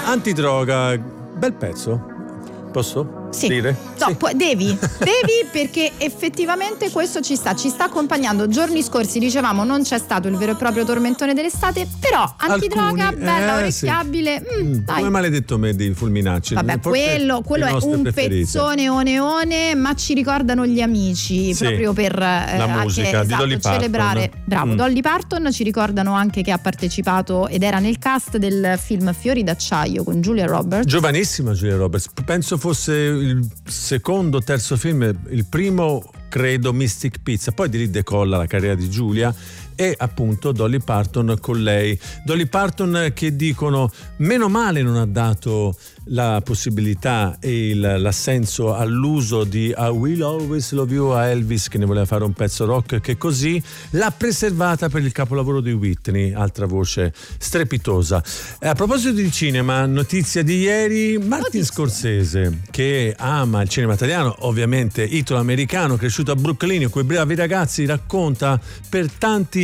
Antidroga, bel pezzo. Posso? Sì. Dire? No, sì. Devi perché effettivamente questo ci sta accompagnando. Giorni scorsi dicevamo non c'è stato il vero e proprio tormentone dell'estate, però Antidroga, Alcuni, bella, orecchiabile, sì. dai. Come maledetto me di Fulminacci. Vabbè, quello è un pezzone oneone, ma ci ricordano gli amici, sì, proprio per la musica di Dolly Parton. Celebrare. Bravo, Dolly Parton. Ci ricordano anche che ha partecipato ed era nel cast del film Fiori d'acciaio con Julia Roberts. Giovanissima Julia Roberts, penso fosse il secondo, terzo film, il primo credo Mystic Pizza, poi di lì decolla la carriera di Giulia e appunto Dolly Parton con lei. Dolly Parton che dicono meno male non ha dato la possibilità e l'assenso all'uso di I Will Always Love You a Elvis, che ne voleva fare un pezzo rock, che così l'ha preservata per il capolavoro di Whitney, altra voce strepitosa. A proposito di cinema, notizia di ieri, Martin Scorsese, che ama il cinema italiano, ovviamente italo-americano, cresciuto a Brooklyn, quei bravi ragazzi, racconta per tanti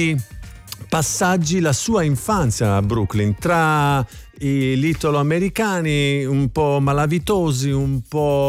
passaggi la sua infanzia a Brooklyn, tra gli italo-americani un po' malavitosi, un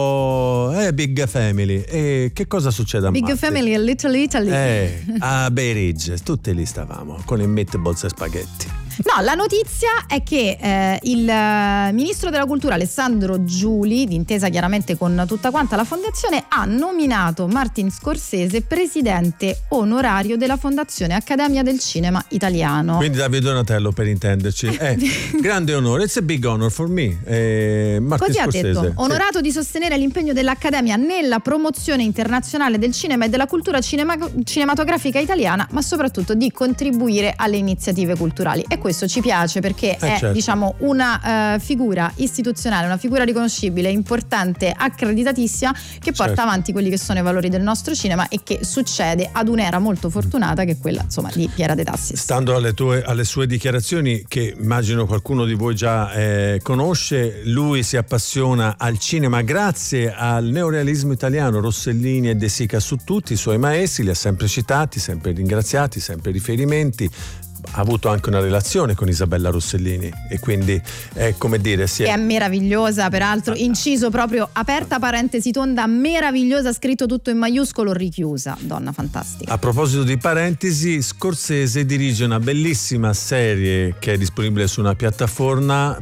po' Big Family. E che cosa succede a Big Martin? Family e Little Italy. A Bay Ridge, tutti lì stavamo con i meatballs e spaghetti. No, la notizia è che il ministro della cultura Alessandro Giuli, d'intesa chiaramente con tutta quanta la fondazione, ha nominato Martin Scorsese presidente onorario della Fondazione Accademia del Cinema Italiano. Quindi Davide Donatello, per intenderci. Grande onore, it's a big honor for me. Martin Così Scorsese, ha detto, onorato di sostenere l'impegno dell'Accademia nella promozione internazionale del cinema e della cultura cinematografica italiana, ma soprattutto di contribuire alle iniziative culturali. E questo ci piace perché è certo. diciamo una figura istituzionale, una figura riconoscibile, importante, accreditatissima, che porta certo. avanti quelli che sono i valori del nostro cinema e che succede ad un'era molto fortunata che è quella, insomma, di Piera De Tassis. Stando alle sue dichiarazioni, che immagino qualcuno di voi già conosce, lui si appassiona al cinema grazie al neorealismo italiano. Rossellini e De Sica su tutti i suoi maestri, li ha sempre citati, sempre ringraziati, sempre riferimenti. Ha avuto anche una relazione con Isabella Rossellini e quindi è come dire che è meravigliosa, peraltro, inciso proprio, aperta parentesi tonda, meravigliosa, scritto tutto in maiuscolo, richiusa, donna fantastica. A proposito di parentesi, Scorsese dirige una bellissima serie che è disponibile su una piattaforma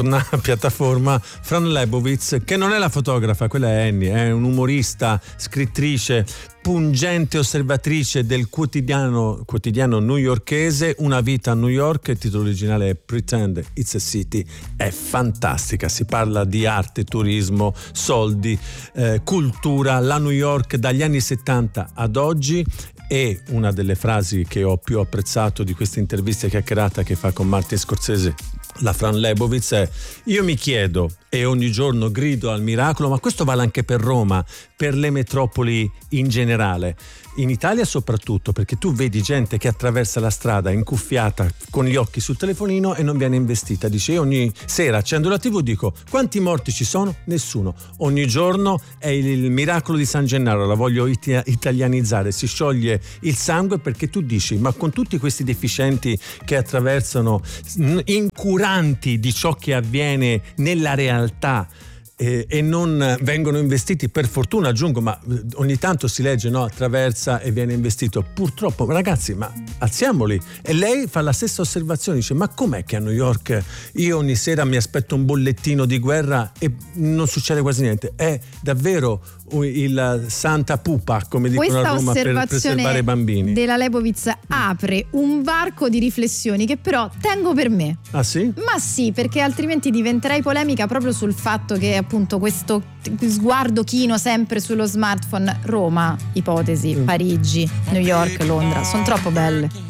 Fran Lebowitz, che non è la fotografa, quella è Annie, è un'umorista, scrittrice, pungente osservatrice del quotidiano newyorkese, Una vita a New York. Il titolo originale è Pretend It's a City. È fantastica, si parla di arte, turismo, soldi, cultura, la New York dagli anni 70 ad oggi. E una delle frasi che ho più apprezzato di questa intervista chiacchierata che fa con Martin Scorsese, la Fran Lebowitz, è: io mi chiedo e ogni giorno grido al miracolo, ma questo vale anche per Roma, per le metropoli in generale, in Italia soprattutto, perché tu vedi gente che attraversa la strada incuffiata con gli occhi sul telefonino e non viene investita. Dice: io ogni sera accendo la TV, dico: quanti morti ci sono? Nessuno. Ogni giorno è il miracolo di San Gennaro, la voglio italianizzare, si scioglie il sangue, perché tu dici: ma con tutti questi deficienti che attraversano, incuranti di ciò che avviene nella realtà, e non vengono investiti, per fortuna aggiungo, ma ogni tanto si legge, no, attraversa e viene investito. Purtroppo, ragazzi, ma alziamoli. E lei fa la stessa osservazione, dice: ma com'è che a New York io ogni sera mi aspetto un bollettino di guerra e non succede quasi niente? È davvero il Santa Pupa, come dicono a Roma, per preservare i bambini. Della Lebowitz apre un varco di riflessioni che però tengo per me. Ah sì? Ma sì, perché altrimenti diventerei polemica proprio sul fatto che appunto questo sguardo chino sempre sullo smartphone. Roma, ipotesi, Parigi, New York, Londra, sono troppo belle.